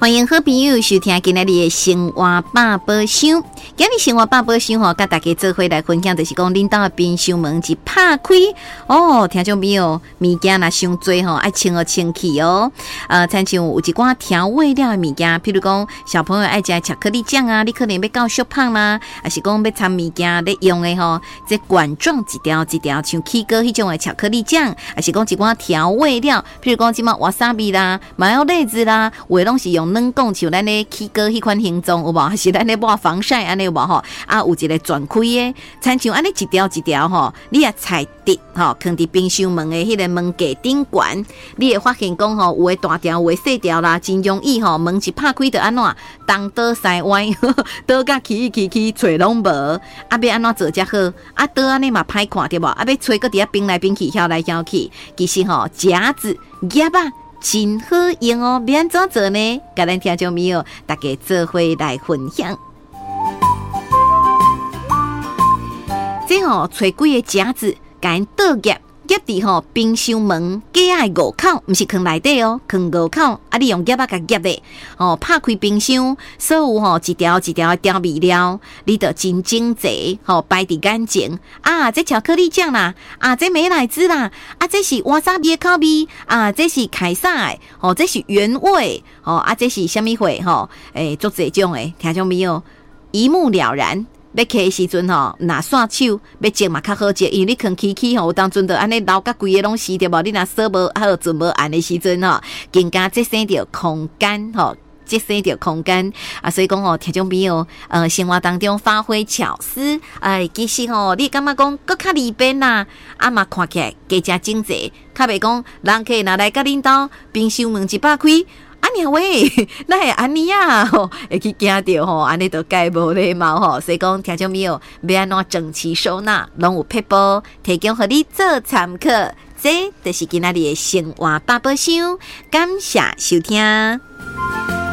欢迎好朋友收听今天的生活百宝箱。今日生活百宝箱跟大家做伙来分享，就是讲恁家的冰箱门一拍开哦，听众朋友物件若伤多爱清来清去哦。亲像有一寡调味料的物件，譬如讲小朋友爱食巧克力酱啊，你可能要搞小胖啦，还是讲要掺物件咧用的这管状一条一条像起哥迄种的巧克力酱，还是讲一寡调味料，譬如讲即马瓦萨比啦、马油类子啦，有的拢是用软讲像咱咧起哥迄款形状有无？还是咱咧抹防晒安尼有无吼？有一个全开的，亲像安尼一条一条你也踩直放伫冰箱门的迄个门架顶悬，你会发现讲有的大条有的细条啦，真容易门一拍开就安怎东倒西歪，倒甲起找拢无，要安怎做才好？倒安尼嘛歹看对无？要找个伫遐冰来冰去，飘来飘去，其实夹子夹啊。真好用哦，要安怎做呢？甲咱听众朋友大家做伙来分享。这找几个夹子，甲因倒夹伫冰箱门架的五口，毋是放内底哦，放五口。你用夹甲夹的拍开冰箱，所有一条一条的调味料，你就真整齐摆伫眼前。这巧克力酱啦，这美乃滋啦，这是瓦萨比的口味，这是凯撒的，这是原味，这是什么货做这种的，听众朋友一目了然。要开的时阵若刷手要煎嘛较好煎，因为你放起有当阵就安尼流甲规个拢是对无？你若锁无好准无按的时阵更加节省着空间节省着空间所以讲听众朋友生活当中发挥巧思其实你感觉讲更较利便啦，嘛看起来加加整齐，较袂讲人客拿来甲恁兜冰箱门一打开。娘喂，那会安尼会去惊到安尼都介无礼貌所以讲听众朋友要安怎整齐收纳，拢有撇步提供互你做参考。这就是今仔日的生活百宝箱，感谢收听。